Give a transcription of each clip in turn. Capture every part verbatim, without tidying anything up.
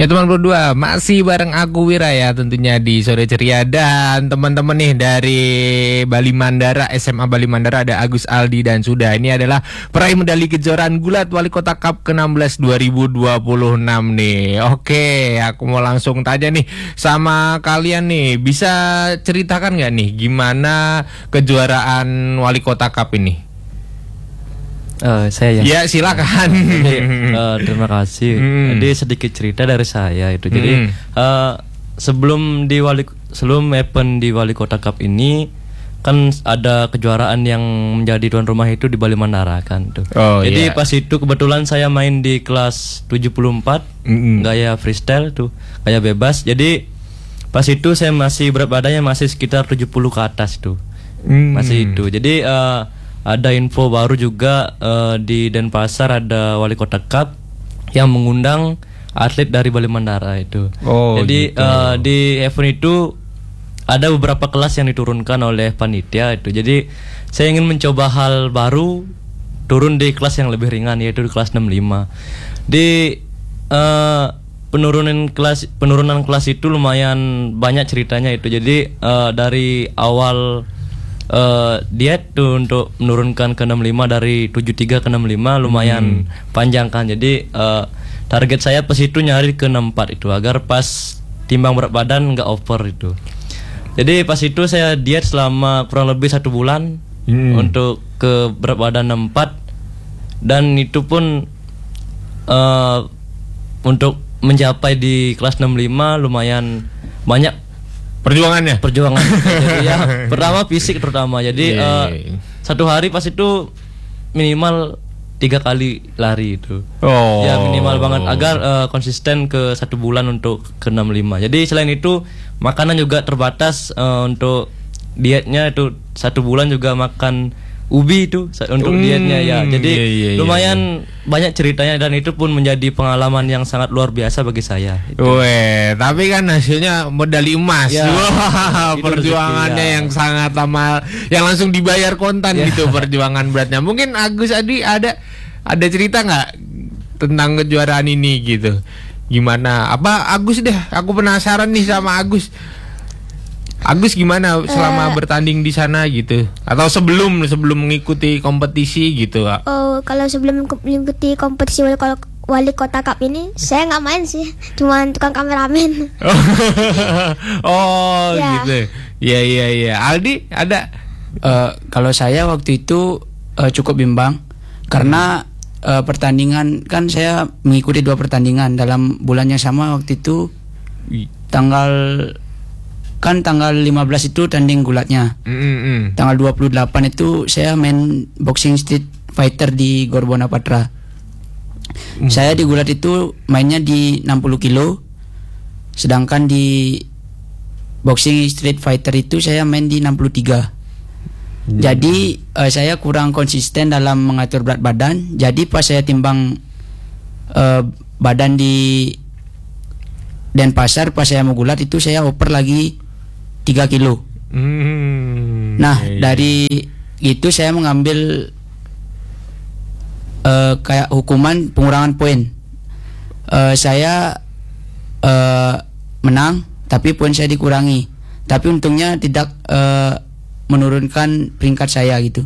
Ya teman berdua, masih bareng aku Wira ya tentunya di Sore Ceria. Dan teman-teman nih dari Bali Mandara, S M A Bali Mandara, ada Agus, Aldi, dan Suda. Ini adalah peraih medali kejuaraan gulat Wali Kota Cup ke enam belas dua ribu dua puluh enam nih. Oke, aku mau langsung tanya nih sama kalian nih, bisa ceritakan gak nih gimana kejuaraan Wali Kota Cup ini? Uh, saya ya. Ya silakan. Jadi, uh, terima kasih. Hmm. Jadi sedikit cerita dari saya itu. Jadi Hmm. uh, sebelum di wali sebelum event di Wali Kota Cup ini kan ada kejuaraan yang menjadi tuan rumah itu di Bali Mandara kan tuh. Oh, Jadi yeah. pas itu kebetulan saya main di kelas tujuh puluh empat, Mm-mm. gaya freestyle tuh, gaya bebas. Jadi pas itu saya masih berat badannya masih sekitar tujuh puluh ke atas tuh. Mm. Masih itu. Jadi uh, ada info baru juga uh, di Denpasar ada Wali Kota Cup yang mengundang atlet dari Bali Mandara itu. Oh, Jadi gitu. uh, di event itu ada beberapa kelas yang diturunkan oleh panitia itu. Jadi saya ingin mencoba hal baru, turun di kelas yang lebih ringan yaitu di kelas enam puluh lima. Di uh, penurunan kelas penurunan kelas itu lumayan banyak ceritanya itu. Jadi uh, dari awal Uh, diet tuh untuk menurunkan ke enam puluh lima dari tujuh puluh tiga ke enam puluh lima lumayan hmm. panjang kan. Jadi uh, target saya pas itu nyari ke enam puluh empat itu agar pas timbang berat badan nggak over itu. Jadi pas itu saya diet selama kurang lebih satu bulan hmm. untuk ke berat badan enam puluh empat, dan itu pun uh, untuk mencapai di kelas enam puluh lima lumayan banyak perjuangannya. Perjuangan. Jadi ya pertama fisik terutama. Jadi yeah. uh, satu hari pas itu minimal tiga kali lari itu. Oh. Ya minimal banget agar uh, konsisten ke satu bulan untuk ke enam puluh lima. Jadi selain itu makanan juga terbatas, uh, untuk dietnya itu satu bulan juga makan ubi itu untuk hmm, dietnya ya. Jadi iya, iya, lumayan iya. banyak ceritanya, dan itu pun menjadi pengalaman yang sangat luar biasa bagi saya. Weh, tapi kan hasilnya medali emas. Ya, Wah, itu perjuangannya rezeki, ya. yang sangat lama, yang langsung dibayar kontan Ya. gitu perjuangan beratnya. Mungkin Agus, Adi ada ada cerita nggak tentang kejuaraan ini gitu? Gimana? Apa Agus deh? Aku penasaran nih sama Agus. Agus gimana selama uh, bertanding di sana gitu? Atau sebelum sebelum mengikuti kompetisi gitu? Oh, kalau sebelum mengikuti kompetisi Wali, Wali Kota Cup ini saya nggak main sih, cuma tukang kameramen. Oh, ya. gitu. Iya iya iya. Aldi ada? Uh, kalau saya waktu itu uh, cukup bimbang karena uh, pertandingan kan saya mengikuti dua pertandingan dalam bulan yang sama waktu itu. Tanggal kan tanggal lima belas itu tanding gulatnya. Mm-hmm. Tanggal dua puluh delapan itu saya main boxing street fighter di Gorbona Patra. Mm. Saya di gulat itu mainnya di enam puluh kilo, sedangkan di boxing street fighter itu saya main di enam puluh tiga. Mm. Jadi uh, saya kurang konsisten dalam mengatur berat badan. Jadi pas saya timbang uh, badan di Denpasar, pas saya mau gulat itu saya oper lagi tiga kilo. Hmm, nah iya, iya. dari itu saya mengambil uh, kayak hukuman pengurangan poin. uh, Saya uh, menang tapi poin saya dikurangi. Tapi untungnya tidak uh, menurunkan peringkat saya gitu.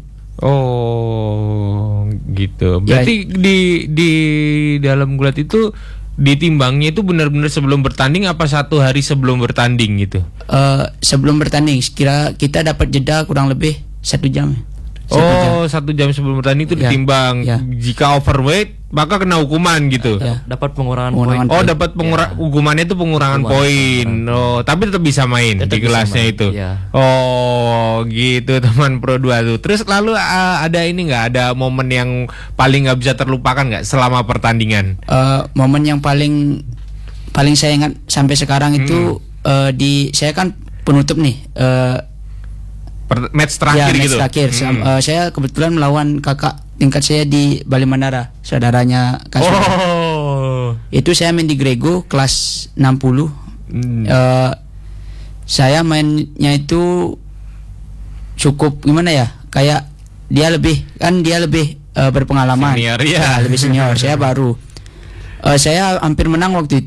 Oh gitu. Berarti ya, di di dalam gulat itu ditimbangnya itu benar-benar sebelum bertanding apa satu hari sebelum bertanding gitu? Uh, sebelum bertanding, kira kita dapat jeda kurang lebih satu jam. Satu oh, jam. satu jam sebelum bertanding itu ya, ditimbang. Ya. Jika overweight maka kena hukuman gitu. Ya, dapat pengurangan, pengurangan poin. Oh, dapat pengura- ya. hukumannya itu pengurangan poin. Oh, tapi tetap bisa main tetap di kelasnya main. Itu. Ya. Oh, gitu teman Pro dua tuh. Terus lalu uh, ada ini nggak? Ada momen yang paling nggak bisa terlupakan nggak selama pertandingan? Uh, momen yang paling paling saya ingat sampai sekarang hmm. itu uh, di saya kan penutup nih. Uh, Per- match terakhir ya, gitu. Match terakhir. Hmm. Uh, saya kebetulan melawan kakak tingkat saya di Bali Mandara, saudaranya Kak Suda. Oh. Itu saya main di Grego kelas enam puluh. Hmm. Uh, saya mainnya itu cukup gimana ya? Kayak dia lebih kan dia lebih uh, berpengalaman. Senior ya. Ya, lebih senior. Saya baru. Uh, saya hampir menang waktu itu.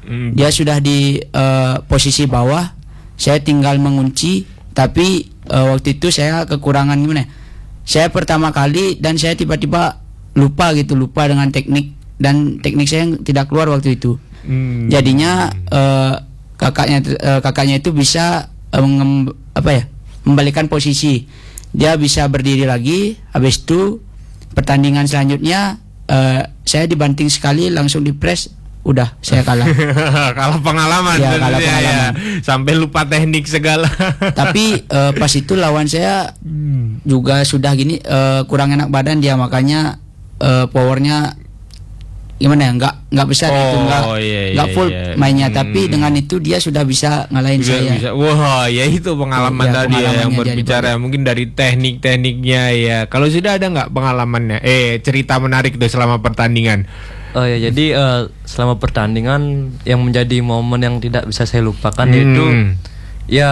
Hmm. Dia sudah di eh, posisi bawah, saya tinggal mengunci. Tapi eh, waktu itu saya kekurangan gimana? Saya pertama kali dan saya tiba-tiba lupa gitu, lupa dengan teknik dan teknik saya tidak keluar waktu itu. Hmm. Jadinya eh, kakaknya eh, kakaknya itu bisa eh, mengem- apa ya? membalikan posisi. Dia bisa berdiri lagi. Habis itu pertandingan selanjutnya eh, saya dibanting sekali langsung di press, udah saya kalah. Kalah pengalaman, Ya, kalah tentunya pengalaman. ya. Sampai lupa teknik segala. Tapi eh, pas itu lawan saya juga sudah gini eh, kurang enak badan dia, makanya eh, powernya gimana ya, nggak nggak besar Oh, itu, nggak iya, iya, nggak full iya. mainnya. Hmm. Tapi dengan itu dia sudah bisa ngalahin Bisa, saya. bisa. Wah, ya itu pengalaman Ya, tadi ya, yang pengalamannya berbicara jadi mungkin dari teknik-tekniknya ya. Kalau sudah ada nggak pengalamannya? Eh, cerita menarik tuh selama pertandingan. Oh ya, jadi eh, selama pertandingan yang menjadi momen yang tidak bisa saya lupakan Hmm. yaitu ya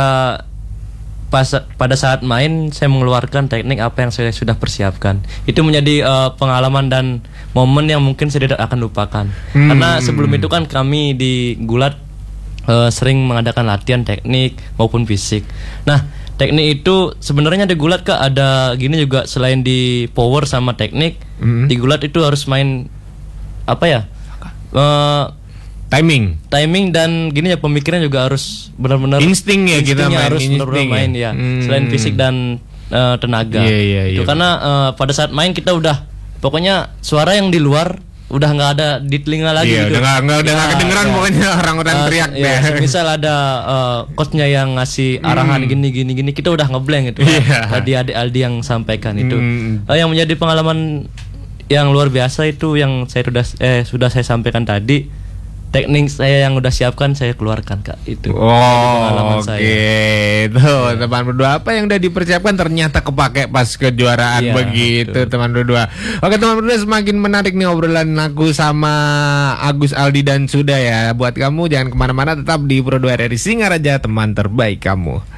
pas pada saat main saya mengeluarkan teknik apa yang saya sudah persiapkan. Itu menjadi eh, pengalaman dan momen yang mungkin saya tidak akan lupakan. Hmm. Karena sebelum itu kan kami di Gulat eh, sering mengadakan latihan teknik maupun fisik. Nah, teknik itu sebenarnya di Gulat Kak ada gini juga, selain di power sama teknik, Hmm. di Gulat itu harus main apa ya? Eh, Timing. timing dan gini ya, pemikiran juga harus benar-benar Insting ya, kita instingnya main harus benar-benar insting ya. main ya. Hmm. Selain fisik dan eh, tenaga. Iya, iya, Itu iya. karena eh, pada saat main kita udah pokoknya suara yang di luar udah nggak ada di telinga lagi Iya, gitu. udah nggak nggak udah nggak Ya, kedengeran ya. pokoknya orang-orang Eh, teriak ya, deh. misal ada eh, coachnya yang ngasih arahan gini gini gini, kita udah ngeblank gitu. Iya. Tadi adik Aldi yang sampaikan itu. Hmm. Eh, yang menjadi pengalaman yang luar biasa itu yang saya sudah eh sudah saya sampaikan tadi. Teknik saya yang udah siapkan saya keluarkan Kak, itu. Jadi Oh, oke. saya. Tuh, teman berdua, apa yang udah dipersiapkan ternyata kepake pas kejuaraan Iya, begitu, betul. teman berdua. Oke, teman berdua, semakin menarik nih obrolan aku sama Agus, Aldi dan Suda ya. Buat kamu jangan kemana-mana, tetap di Pro dua R R I Singaraja, teman terbaik kamu.